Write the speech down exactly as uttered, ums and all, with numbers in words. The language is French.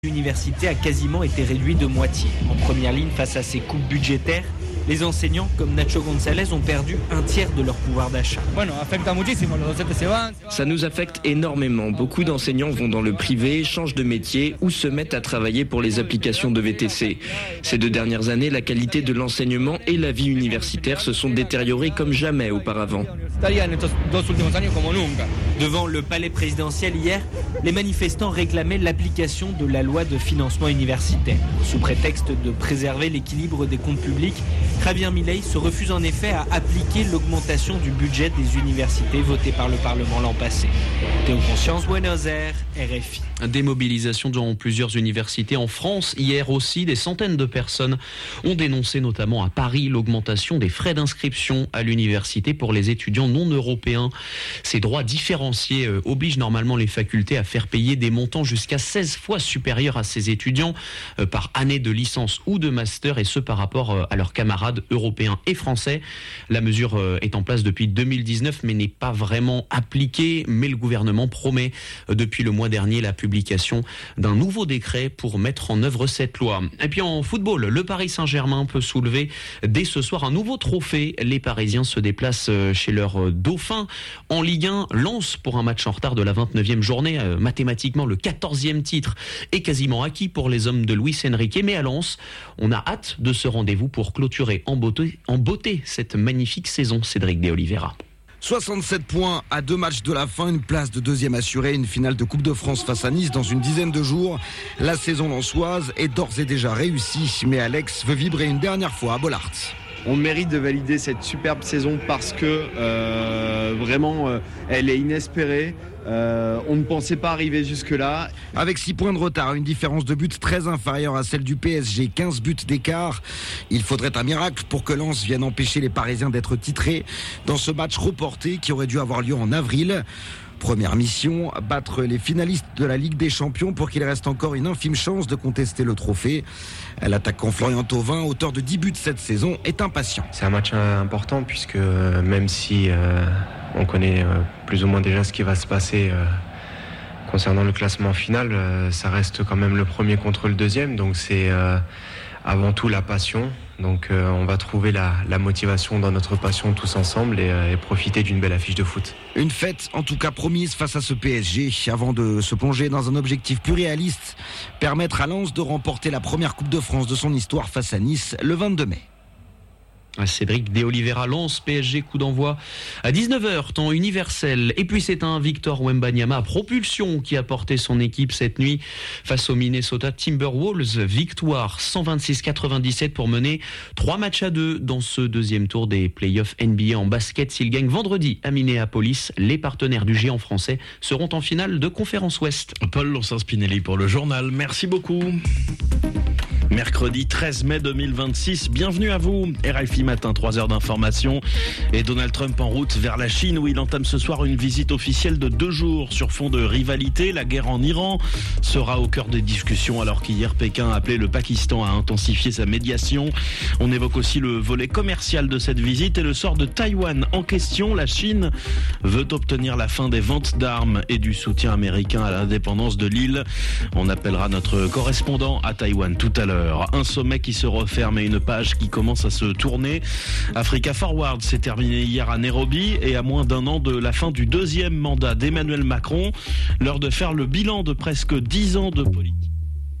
L'université a quasiment été réduit de moitié. En première ligne face à ces coupes budgétaires, les enseignants comme Nacho González ont perdu un tiers de leur pouvoir d'achat. Ça nous affecte énormément. Beaucoup d'enseignants vont dans le privé, changent de métier ou se mettent à travailler pour les applications de V T C. Ces deux dernières années, la qualité de l'enseignement et la vie universitaire se sont détériorées comme jamais auparavant. Devant le palais présidentiel hier, les manifestants réclamaient l'application de la loi de financement universitaire. Sous prétexte de préserver l'équilibre des comptes publics, Javier Milei se refuse en effet à appliquer l'augmentation du budget des universités votée par le Parlement l'an passé. Théo Conscience, Buenos Aires, R F I. Des mobilisations dans plusieurs universités en France. Hier aussi, des centaines de personnes ont dénoncé notamment à Paris l'augmentation des frais d'inscription à l'université pour les étudiants non européens. Ces droits différenciés euh, obligent normalement les facultés à faire payer des montants jusqu'à seize fois supérieurs à ces étudiants euh, par année de licence ou de master, et ce par rapport euh, à leurs camarades européens et français. La mesure euh, est en place depuis deux mille dix-neuf mais n'est pas vraiment appliquée. Mais le gouvernement promet euh, depuis le mois dernier la publication d'un nouveau décret pour mettre en œuvre cette loi. Et puis en football, le Paris Saint-Germain peut soulever dès ce soir un nouveau trophée. Les Parisiens se déplacent chez leur dauphin. En Ligue un, Lens pour un match en retard de la vingt-neuvième journée. Mathématiquement, le quatorzième titre est quasiment acquis pour les hommes de Luis Enrique. Mais à Lens, on a hâte de ce rendez-vous pour clôturer en beauté, en beauté cette magnifique saison. Cédric de Oliveira. soixante-sept points à deux matchs de la fin, une place de deuxième assurée, une finale de Coupe de France face à Nice dans une dizaine de jours. La saison lensoise est d'ores et déjà réussie, mais Alex veut vibrer une dernière fois à Bollaert. On mérite de valider cette superbe saison parce que euh, vraiment euh, elle est inespérée. Euh, on ne pensait pas arriver jusque-là. Avec six points de retard, une différence de but très inférieure à celle du P S G, quinze buts d'écart. Il faudrait un miracle pour que Lens vienne empêcher les Parisiens d'être titrés dans ce match reporté qui aurait dû avoir lieu en avril. Première mission, battre les finalistes de la Ligue des Champions pour qu'il reste encore une infime chance de contester le trophée. L'attaquant Florian Thauvin, auteur de dix buts cette saison, est impatient. C'est un match important puisque même si euh, on connaît euh, plus ou moins déjà ce qui va se passer euh, concernant le classement final, euh, ça reste quand même le premier contre le deuxième. Donc c'est euh, avant tout la passion. Donc euh, on va trouver la, la motivation dans notre passion tous ensemble et, euh, et profiter d'une belle affiche de foot. Une fête en tout cas promise face à ce P S G avant de se plonger dans un objectif plus réaliste, permettre à Lens de remporter la première Coupe de France de son histoire face à Nice le vingt-deux mai. Cédric de Oliveira, Lens, P S G, coup d'envoi à dix-neuf heures, temps universel. Et puis c'est un Victor Wembanyama à propulsion qui a porté son équipe cette nuit face aux Minnesota Timberwolves. Victoire cent vingt-six quatre-vingt-dix-sept pour mener trois matchs à deux dans ce deuxième tour des playoffs N B A en basket. S'ils gagnent vendredi à Minneapolis, les partenaires du géant français seront en finale de Conférence Ouest. Paul Lonsin-Spinelli pour le journal. Merci beaucoup. Mercredi treize mai deux mille vingt-six, bienvenue à vous. R F I Matin, trois heures d'information. Et Donald Trump en route vers la Chine où il entame ce soir une visite officielle de deux jours sur fond de rivalité. La guerre en Iran sera au cœur des discussions alors qu'hier Pékin a appelé le Pakistan à intensifier sa médiation. On évoque aussi le volet commercial de cette visite et le sort de Taïwan en question. La Chine veut obtenir la fin des ventes d'armes et du soutien américain à l'indépendance de l'île. On appellera notre correspondant à Taïwan tout à l'heure. Un sommet qui se referme et une page qui commence à se tourner. Africa Forward s'est terminé hier à Nairobi et à moins d'un an de la fin du deuxième mandat d'Emmanuel Macron, l'heure de faire le bilan de presque dix ans de politique.